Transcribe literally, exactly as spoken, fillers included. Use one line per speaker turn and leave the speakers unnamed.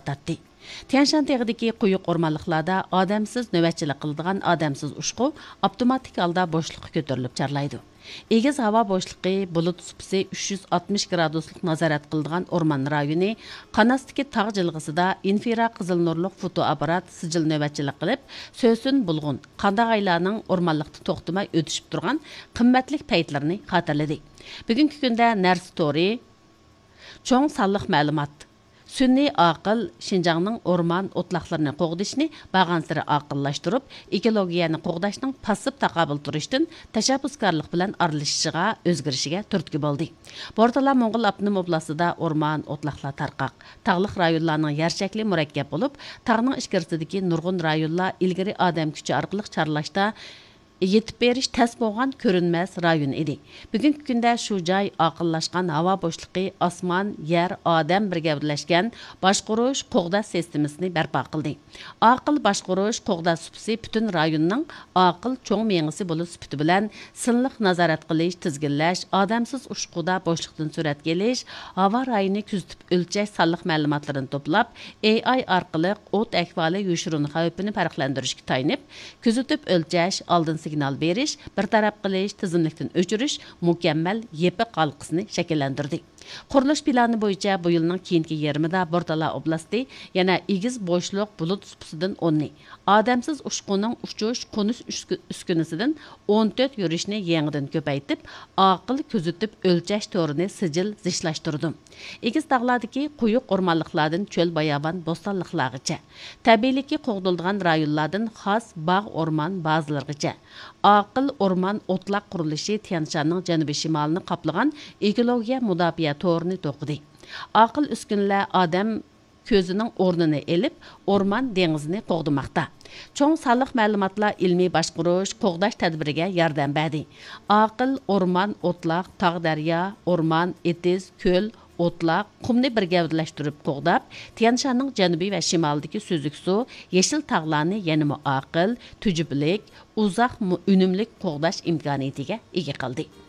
to'xtatdi. Tianshan tog'idagi quyuq o'rmonliqlarda odamsiz navbatchilik qiladigan odamsiz ushqu avtomatik holda bo'shliqqa ko'tarilib charlaydi. Egiz havo bo'shliqi bulut supisi uch yuz oltmish graduslik nazorat qiladigan o'rmon rayoni Qanasdagi tog' jilg'isida infira qizil nurliq fotoapparat sijil navbatchilik qilib, so'sin bulg'un qandag'aylarning o'rmonliqda to'xtamay o'tishib turgan qimmatli paytlarini xotirladi. Bugungi kunda Nars Story cho'ng sonliq ma'lumot Sunniy aqıl Şinjanның orman otlaqlarını qoğdışını bağansırı aqıllaştırıp, ekologiyani qoğdaşның pasıb taqabıl turishdan tashabbuskorlik bilan aralashishga, o'zgarishga turtki bo'ldi. Bortala Mo'ng'ul Abnum oblasida orman otlaqlar tarqaq, tog'liq rayonlarning yer shakli murakkab bo'lib, tog'ning ichkarisidagi nurg'un rayonlar ilgari odam kuchi orqali charlashda yetib berish tas bo'lgan ko'rinmas rayon edi. Bugungi kunda shu joy aqillashgan havo bo'shliqi, osmon, yer, odam birga birlashgan boshqurish qo'g'dash sistemasini barpo qildi. Aqil boshqurish qo'g'dash supisi butun rayonning aqil cho'ng mengisi bo'lib sifati bilan sinliq nazorat qilish, tizginlash, odamsiz ushquda bo'shliqdan surat kelish, havo rayini kuzatib o'lchash sonliq ma'lumotlarini to'plab, A I orqali o't ahvoli yoshirin xavfini farqlantirishga tayinib, kuzatib o'lchash, oldin signal berish, bir taraf qilish, tizimlikdan o'chirish mukammal yepiq halqasini shakllantirdi. Qurilish plani bo'yicha bu yilning keyingi yarmida Bortala oblasti yana egiz bo'shliq bulut supisidan o'nni, odamsiz ushquning uchish qo'nish uskunasidan o'n to'rt yurishni yangidan ko'paytib, aql kuzatib o'lchash to'rini sijil zishlashtirdi. Egiz tog'lardagi quyuq o'rmonliqlardan cho'l bayabon bo'stonliqlargacha, tabiiyligi qo'g'dilgan rayonlardan xos bog' o'rmon bazalarigacha aql o'rmon o'tlaq qurilishi Tianshanning janubiy shimolini qoplagan ekologiya mudofaa to'rini to'qidi. Aql uskunlar odam ko'zining o'rnini elib, o'rmon dengizini qo'g'dimoqda. Cho'ng sonliq ma'lumotlar ilmiy boshqarish, qo'g'dash tadbiriga yordam berdi. Aql o'rmon o'tlaq, tog' daryo, o'rmon, etiz, ko'l, o'tlaq, qumni birga birlashtirib qo'g'dab, Tianshanning janubiy va shimolidagi suzuk suv, yeshil tog'larni yanada aql, tujublik, uzoq unumli qo'g'dash imkoniyatiga ega qildi.